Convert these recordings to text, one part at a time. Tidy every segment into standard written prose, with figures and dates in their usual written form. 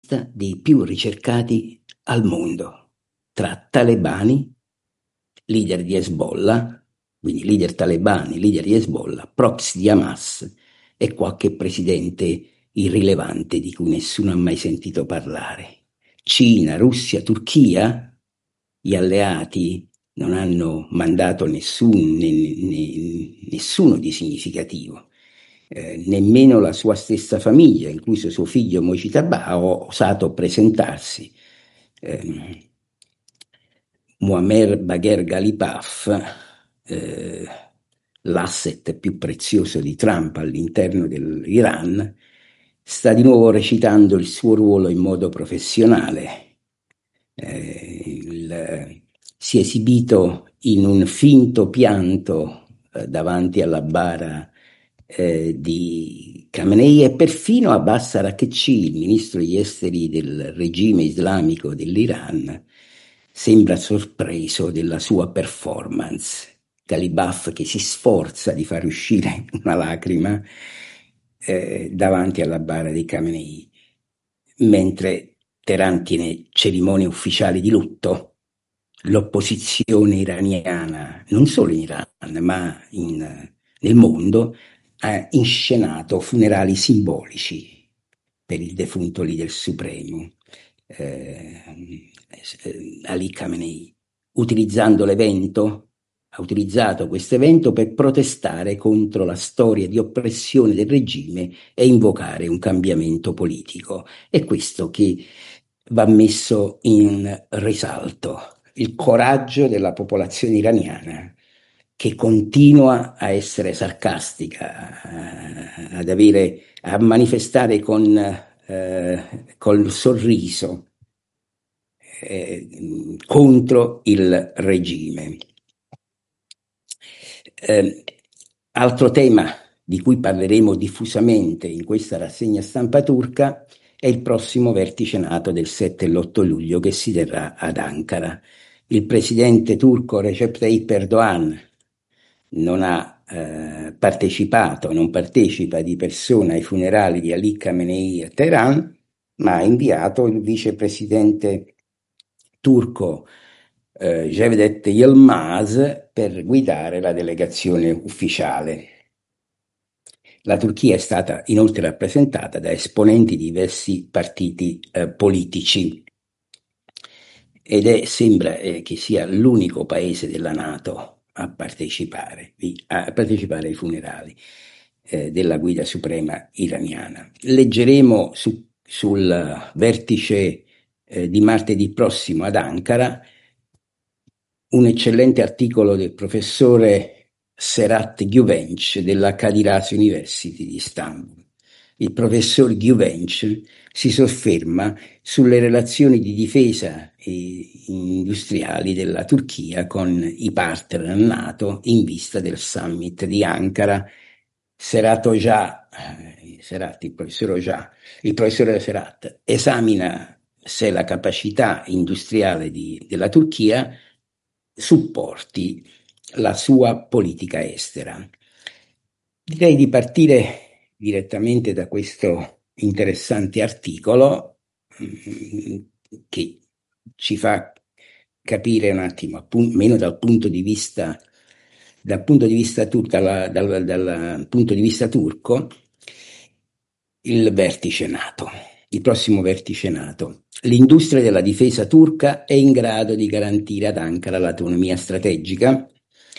dei più ricercati al mondo, tra talebani, leader di Hezbollah, quindi leader talebani, leader di Hezbollah, proxy di Hamas e qualche presidente irrilevante di cui nessuno ha mai sentito parlare. Cina, Russia, Turchia, gli alleati non hanno mandato nessuno di significativo. Nemmeno la sua stessa famiglia, incluso suo figlio Mojtaba, ha osato presentarsi. Muammer Bagher Ghalibaf, l'asset più prezioso di Trump all'interno dell'Iran, sta di nuovo recitando il suo ruolo in modo professionale. Si è esibito in un finto pianto davanti alla bara di Khamenei, e perfino Abbas Araghchi, il ministro degli esteri del regime islamico dell'Iran, sembra sorpreso della sua performance. Ghalibaf che si sforza di far uscire una lacrima davanti alla bara di Khamenei, mentre Teheran tiene cerimonie ufficiali di lutto. L'opposizione iraniana, non solo in Iran, ma nel mondo, ha inscenato funerali simbolici per il defunto leader supremo, Ali Khamenei, ha utilizzato questo evento per protestare contro la storia di oppressione del regime e invocare un cambiamento politico. È questo che va messo in risalto, il coraggio della popolazione iraniana, che continua a essere sarcastica, a manifestare col sorriso contro il regime. Altro tema di cui parleremo diffusamente in questa rassegna stampa turca è il prossimo vertice NATO del 7 e l'8 luglio che si terrà ad Ankara. Il presidente turco Recep Tayyip Erdogan non partecipa di persona ai funerali di Ali Khamenei a Teheran, ma ha inviato il vicepresidente turco Cevdet Yilmaz per guidare la delegazione ufficiale. La Turchia è stata inoltre rappresentata da esponenti di diversi partiti politici ed sembra che sia l'unico paese della NATO a partecipare ai funerali della guida suprema iraniana. Leggeremo sul vertice di martedì prossimo ad Ankara un eccellente articolo del professore Serhat Güvenç della Kadirasi University di Istanbul. Il professor Güvenç si sofferma sulle relazioni di difesa e industriali della Turchia con i partner NATO in vista del summit di Ankara. Il professore Serhat esamina se la capacità industriale della Turchia supporti la sua politica estera. Direi di partire direttamente da questo interessante articolo che ci fa capire un attimo, meno dal punto di vista turco, il vertice NATO. Il prossimo vertice NATO. L'industria della difesa turca è in grado di garantire ad Ankara l'autonomia strategica.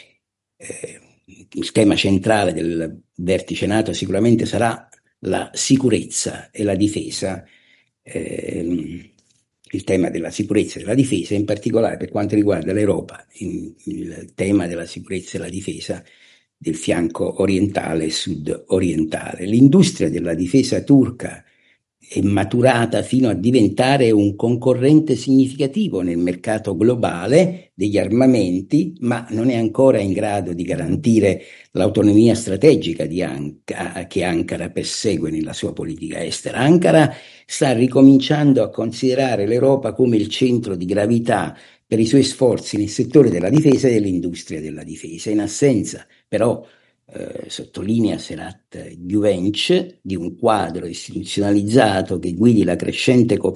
Il tema centrale del vertice NATO sicuramente sarà la sicurezza e la difesa, il tema della sicurezza e della difesa, in particolare per quanto riguarda l'Europa, il tema della sicurezza e la difesa del fianco orientale e sud-orientale. L'industria della difesa turca è maturata fino a diventare un concorrente significativo nel mercato globale degli armamenti, ma non è ancora in grado di garantire l'autonomia strategica che Ankara persegue nella sua politica estera. Ankara sta ricominciando a considerare l'Europa come il centro di gravità per i suoi sforzi nel settore della difesa e dell'industria della difesa, in assenza però sottolinea Serhat Güvenç, di un quadro istituzionalizzato che guidi la crescente cooperazione